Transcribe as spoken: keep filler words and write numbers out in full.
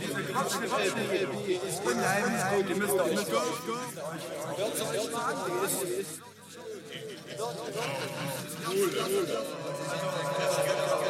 diese Grabschrift, die ist unheimlich gut, die müsst ihr euch gönnen. Hört sie euch mal an, die ist... Cool, cool.